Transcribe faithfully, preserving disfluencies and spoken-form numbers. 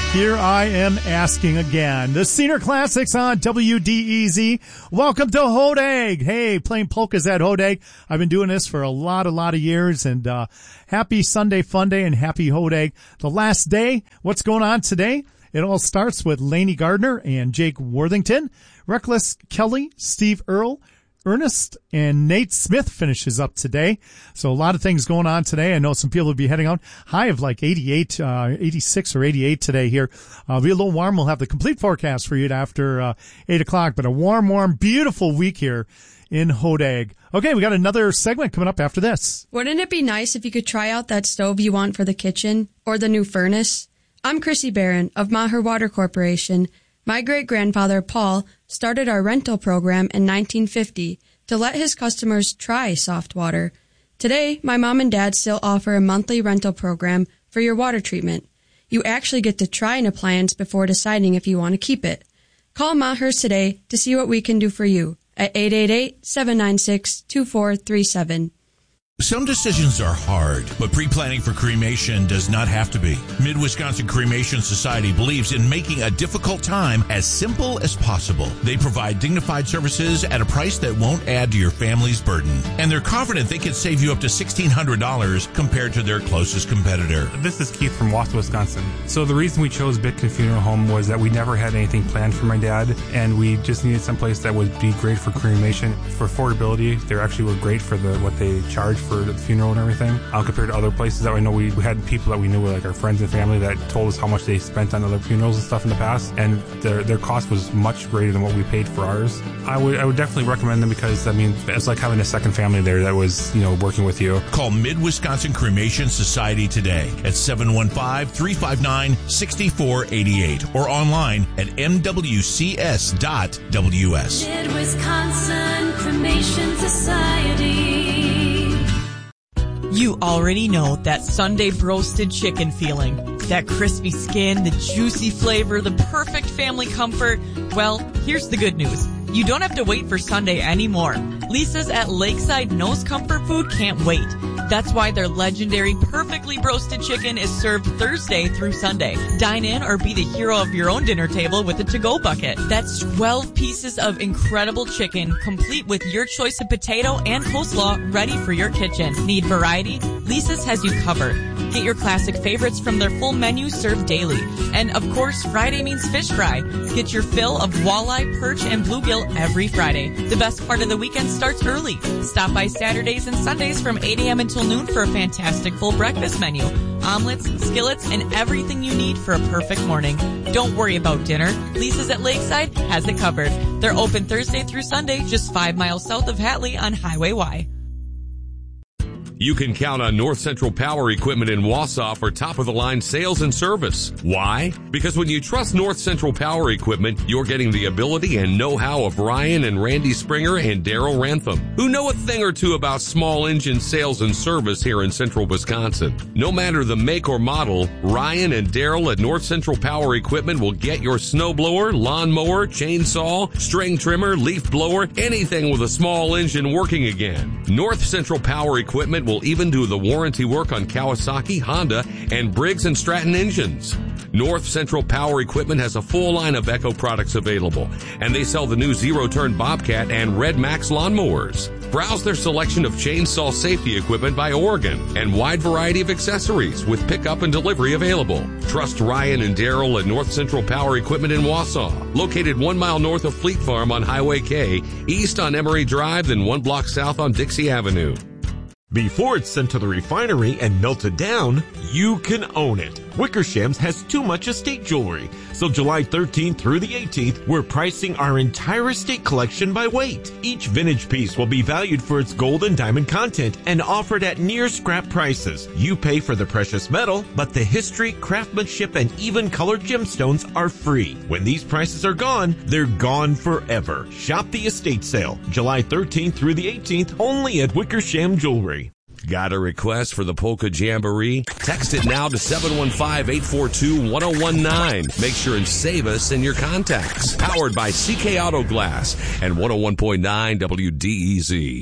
Here I am asking again. The Senior Classics on W D E Z. Welcome to Hodag. Hey, playing polkas at Hodag. I've been doing this for a lot, a lot of years, and uh happy Sunday Fun Day and happy Hodag. The last day, what's going on today? It all starts with Lainey Gardner and Jake Worthington. Reckless Kelly, Steve Earle, Ernest, and Nate Smith finishes up today. So a lot of things going on today. I know some people will be heading out. High of like eighty-eight, uh, eighty-six or eighty-eight today here. Uh, be a little warm. We'll have the complete forecast for you after, uh, eight o'clock, but a warm, warm, beautiful week here in Hodag. Okay, we got another segment coming up after this. Wouldn't it be nice if you could try out that stove you want for the kitchen or the new furnace? I'm Chrissy Barron of Maher Water Corporation. My great-grandfather, Paul, started our rental program in nineteen fifty to let his customers try soft water. Today, my mom and dad still offer a monthly rental program for your water treatment. You actually get to try an appliance before deciding if you want to keep it. Call Maher's today to see what we can do for you at eight eight eight, seven nine six, two four three seven. Some decisions are hard, but pre-planning for cremation does not have to be. Mid-Wisconsin Cremation Society believes in making a difficult time as simple as possible. They provide dignified services at a price that won't add to your family's burden. And they're confident they can save you up to sixteen hundred dollars compared to their closest competitor. This is Keith from Wausau, Wisconsin. So the reason we chose Bitkin Funeral Home was that we never had anything planned for my dad, and we just needed someplace that would be great for cremation. For affordability, they actually were great for the what they charge for the funeral and everything, uh, compared to other places that I know. We, we had people that we knew, like our friends and family, that told us how much they spent on other funerals and stuff in the past, and their their cost was much greater than what we paid for ours. I would I would definitely recommend them because, I mean, it's like having a second family there that was, you know, working with you. Call Mid-Wisconsin Cremation Society today at seven one five, three five nine, six four eight eight or online at m w c s dot w s. Mid-Wisconsin Cremation Society. You already know that Sunday broasted chicken feeling. That crispy skin, the juicy flavor, the perfect family comfort. Well, here's the good news. You don't have to wait for Sunday anymore. Lisa's at Lakeside Knows Comfort Food can't wait. That's why their legendary perfectly broasted chicken is served Thursday through Sunday. Dine in or be the hero of your own dinner table with a to-go bucket. That's twelve pieces of incredible chicken, complete with your choice of potato and coleslaw, ready for your kitchen. Need variety? Lisa's has you covered. Get your classic favorites from their full menu served daily. And of course, Friday means fish fry. Get your fill of walleye, perch, and bluegill every Friday. The best part of the weekend starts early. Stop by Saturdays and Sundays from eight a.m. until noon for a fantastic full breakfast menu. Omelets, skillets, and everything you need for a perfect morning. Don't worry about dinner. Lisa's at Lakeside has it covered. They're open Thursday through Sunday, just five miles south of Hatley on Highway Y. You can count on North Central Power Equipment in Wausau for top-of-the-line sales and service. Why? Because when you trust North Central Power Equipment, you're getting the ability and know-how of Ryan and Randy Springer and Daryl Rantham, who know a thing or two about small engine sales and service here in central Wisconsin. No matter the make or model, Ryan and Daryl at North Central Power Equipment will get your snowblower, lawnmower, chainsaw, string trimmer, leaf blower, anything with a small engine working again. North Central Power Equipment will even do the warranty work on Kawasaki, Honda, and Briggs and Stratton engines. North Central Power Equipment has a full line of Echo products available, and they sell the new zero-turn Bobcat and Red Max lawnmowers. Browse their selection of chainsaw safety equipment by Oregon and wide variety of accessories with pickup and delivery available. Trust Ryan and Daryl at North Central Power Equipment in Wausau, located one mile north of Fleet Farm on Highway K, east on Emery Drive, then one block south on Dixie Avenue. Before it's sent to the refinery and melted down, you can own it. Wickersham's has too much estate jewelry. So July thirteenth through the eighteenth, we're pricing our entire estate collection by weight. Each vintage piece will be valued for its gold and diamond content and offered at near scrap prices. You pay for the precious metal, but the history, craftsmanship, and even colored gemstones are free. When these prices are gone, they're gone forever. Shop the estate sale, July thirteenth through the eighteenth, only at Wickersham Jewelry. Got a request for the Polka Jamboree? Text it now to seven one five, eight four two, one zero one nine. Make sure and save us in your contacts. Powered by C K Auto Glass and one oh one point nine W D E Z.